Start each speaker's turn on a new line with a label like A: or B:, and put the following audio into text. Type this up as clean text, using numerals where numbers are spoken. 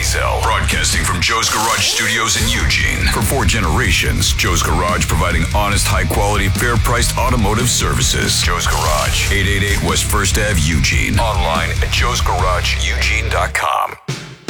A: Diesel. Broadcasting from Joe's Garage Studios in Eugene. For 4 generations, Joe's Garage providing honest, high-quality, fair-priced automotive services. Joe's Garage, 888 West 1st Ave, Eugene. Online at joesgarageeugene.com.